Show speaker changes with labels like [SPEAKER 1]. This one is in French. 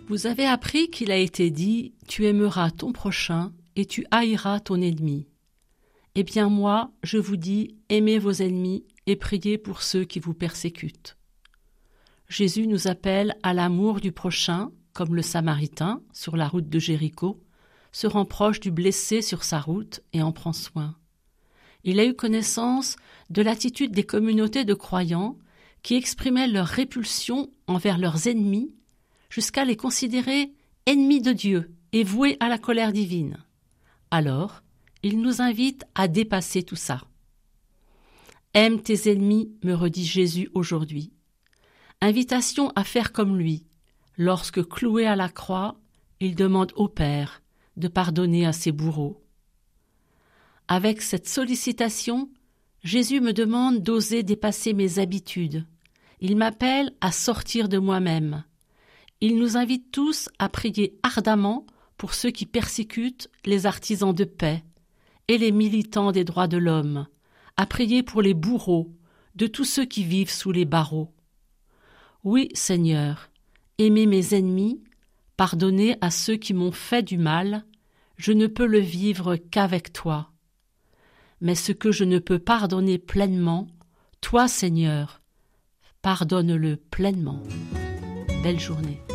[SPEAKER 1] Vous avez appris qu'il a été dit « Tu aimeras ton prochain et tu haïras ton ennemi ». Eh bien moi, je vous dis, aimez vos ennemis et priez pour ceux qui vous persécutent. Jésus nous appelle à l'amour du prochain, comme le Samaritain, sur la route de Jéricho, se rend proche du blessé sur sa route et en prend soin. Il a eu connaissance de l'attitude des communautés de croyants qui exprimaient leur répulsion envers leurs ennemis jusqu'à les considérer ennemis de Dieu et voués à la colère divine. Alors, il nous invite à dépasser tout ça. « Aime tes ennemis », me redit Jésus aujourd'hui. Invitation à faire comme lui. Lorsque cloué à la croix, il demande au Père de pardonner à ses bourreaux. Avec cette sollicitation, Jésus me demande d'oser dépasser mes habitudes. Il m'appelle à sortir de moi-même. Il nous invite tous à prier ardemment pour ceux qui persécutent les artisans de paix et les militants des droits de l'homme, à prier pour les bourreaux de tous ceux qui vivent sous les barreaux. Oui, Seigneur, aimez mes ennemis, pardonnez à ceux qui m'ont fait du mal, je ne peux le vivre qu'avec toi. Mais ce que je ne peux pardonner pleinement, toi, Seigneur, pardonne-le pleinement. Belle journée.